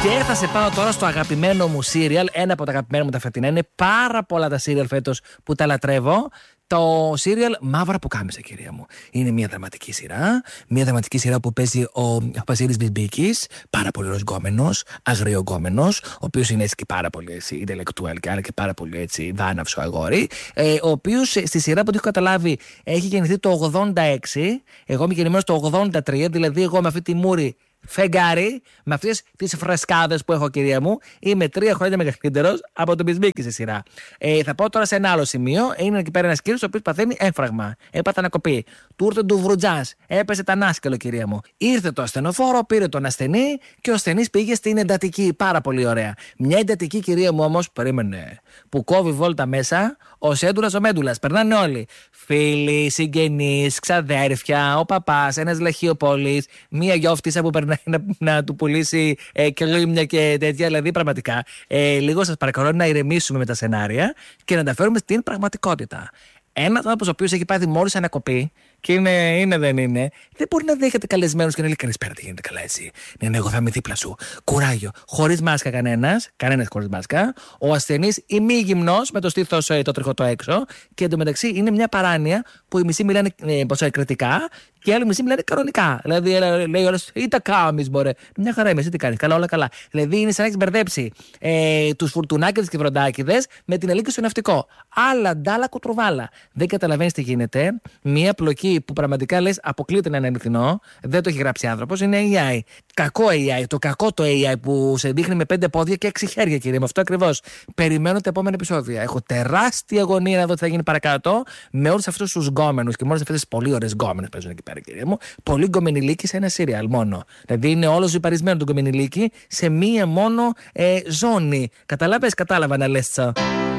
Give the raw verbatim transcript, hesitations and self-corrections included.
Και θα σε πάω τώρα στο αγαπημένο μου σύριαλ. Ένα από τα αγαπημένα μου τα φετινά. Είναι πάρα πολλά τα σύριαλ φέτος που τα λατρεύω. Το σύριαλ Μαύρα Πουκάμισα, κυρία μου. Είναι μια δραματική σειρά. Μια δραματική σειρά που παίζει ο Βασίλης Μπισμπίκης. Πάρα πολύ ωραίος γκόμενος, αγρίο γκόμενος, ο οποίος είναι έτσι και πάρα πολύ intellectual και άρα και πάρα πολύ έτσι βάναυσο αγόρι. Ε, ο οποίος στη σειρά που το έχω καταλάβει έχει γεννηθεί το ογδόντα έξι. Εγώ είμαι γεννημένος το ογδόντα τρία, δηλαδή εγώ με αυτή τη μούρη. Φεγγάρι, με αυτές τις φρεσκάδες που έχω, κυρία μου, είμαι τρία χρόνια μεγαλύτερος από τον Μπισμπίκη στη σειρά. Ε, θα πάω τώρα σε ένα άλλο σημείο. Είναι εκεί πέρα ένας κύριος ο οποίος παθαίνει έμφραγμα. Έπαθε ανακοπή. Του ήρθε του βρουτζάς. Έπεσε τανάσκελο, κυρία μου. Ήρθε το ασθενοφόρο, πήρε τον ασθενή και ο ασθενής πήγε στην εντατική. Πάρα πολύ ωραία. Μια εντατική, κυρία μου, όμως, περίμενε. Που κόβει βόλτα μέσα ο Σέντουλας ο Μέντουλας. Περνάνε όλοι. Φίλοι, συγγενείς, ξαδέρφια, ο παπάς, ένας λαχιοπόλης, μία γιόφτισσα που περνάει να, να του πουλήσει ε, και λίμνια και τέτοια. Δηλαδή, πραγματικά, ε, λίγο σας παρακαλώ να ηρεμήσουμε με τα σενάρια και να τα φέρουμε στην πραγματικότητα. Ένας άνθρωπος ο οποίος έχει πάθει μόλις ανακοπή και είναι, είναι δεν είναι, δεν μπορεί να δέχεται καλεσμένους και να λέει καλησπέρα, τι γίνεται καλά έτσι. Ναι, ναι, εγώ θα είμαι δίπλα σου. Κουράγιο. Χωρίς μάσκα κανένας, κανένας χωρίς μάσκα. Ο ασθενής ημίγυμνος με το στήθος το τριχωτό έξω. Και εντωμεταξύ είναι μια παράνοια που οι μισοί μιλάνε ε, κριτικά και οι άλλοι μισοί μιλάνε κανονικά. Δηλαδή λέει όλες, ή τα κάμεις, μωρέ. Μια χαρά είμαι, εσύ τι κάνεις, καλά, όλα καλά. Δηλαδή είναι σαν να έχεις μπερδέψει ε, τους φουρτουνάκιδες και βροντάκιδες με την ελίκη στο ναυτικό. Άλλα ντάλα κουτρουβάλα. Δεν καταλαβαίνεις τι γίνεται. Μια πλοκή που πραγματικά λες αποκλείεται να είναι αληθινό, δεν το έχει γράψει άνθρωπος, είναι έι άι. Κακό έι άι, το κακό το έι άι που σε δείχνει με πέντε πόδια και έξι χέρια, κύριε. Με αυτό ακριβώς. Περιμένω τα επόμενα επεισόδια. Έχω τεράστια αγωνία να δω τι θα γίνει παρακάτω με όλους αυτούς τους γκόμενους και με όλες αυτές τις πολύ ωραίες γκόμενες που παίζουν εκεί πέρα, κύριε μου. Πολύ γκομενιλίκη σε ένα σύριαλ μόνο. Δηλαδή είναι όλο ζυπαρισμένο το γκομενιλίκη σε μία μόνο ε, ζώνη. Καταλάβες, κατάλαβα να λες.